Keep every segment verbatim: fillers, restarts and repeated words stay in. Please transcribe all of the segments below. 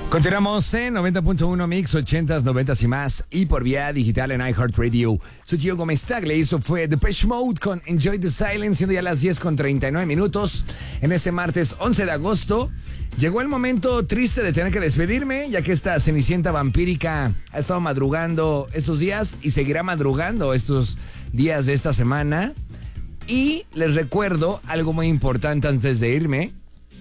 Continuamos en noventa punto uno Mix, ochentas, noventas y más, y por vía digital en iHeartRadio. Soy Gio Gómez Tagle, eso fue Depeche Mode con Enjoy the Silence, siendo ya las diez con treinta y nueve minutos en este martes once de agosto. Llegó el momento triste de tener que despedirme, ya que esta cenicienta vampírica ha estado madrugando estos días y seguirá madrugando estos días de esta semana. Y les recuerdo algo muy importante antes de irme,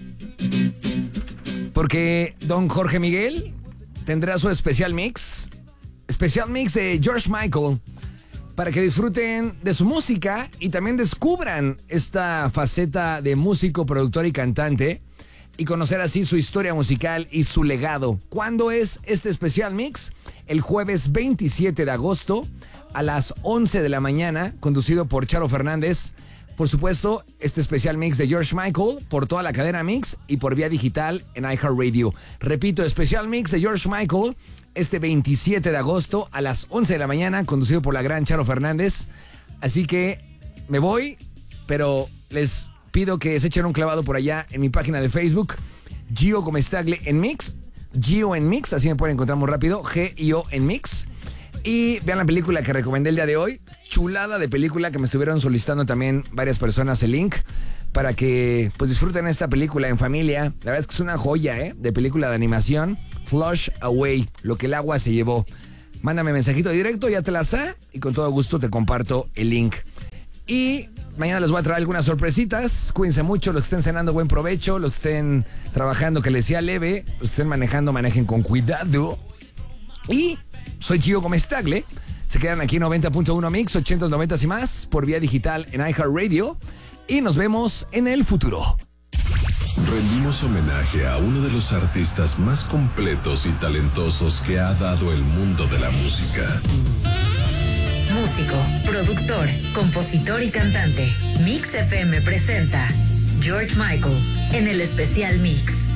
porque don Jorge Miguel tendrá su especial mix, especial mix de George Michael, para que disfruten de su música y también descubran esta faceta de músico, productor y cantante, y conocer así su historia musical y su legado. ¿Cuándo es este especial mix? El jueves veintisiete de agosto a las once de la mañana, conducido por Charo Fernández. Por supuesto, este especial mix de George Michael por toda la cadena Mix y por vía digital en iHeartRadio. Repito, especial mix de George Michael este veintisiete de agosto a las once de la mañana, conducido por la gran Charo Fernández. Así que me voy, pero les pido que se echen un clavado por allá en mi página de Facebook, Gio Gómez Tagle en Mix, Gio en Mix, así me pueden encontrar muy rápido, G I O en Mix. Y vean la película que recomendé el día de hoy. Chulada de película que me estuvieron solicitando también varias personas el link para que pues disfruten esta película en familia. La verdad es que es una joya, ¿eh? De película de animación. Flush Away, lo que el agua se llevó. Mándame mensajito directo, ya te la sé, y con todo gusto te comparto el link. Y mañana les voy a traer algunas sorpresitas. Cuídense mucho, los que estén cenando, buen provecho. Los que estén trabajando, que les sea leve. Los que estén manejando, manejen con cuidado. Y soy Gio Gómez Tagle. Se quedan aquí en noventa punto uno Mix, ochentas, noventas y más, por vía digital en iHeartRadio. Y nos vemos en el futuro. Rendimos homenaje a uno de los artistas más completos y talentosos que ha dado el mundo de la música. Músico, productor, compositor y cantante. Mix F M presenta George Michael en el especial Mix.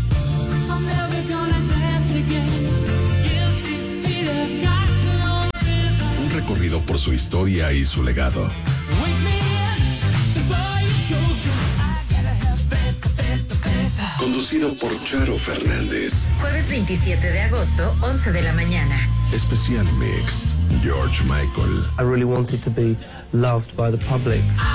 Un recorrido por su historia y su legado. Conducido por Charo Fernández. Jueves veintisiete de agosto, once de la mañana. Especial Mix, George Michael. I really wanted to be loved by the public.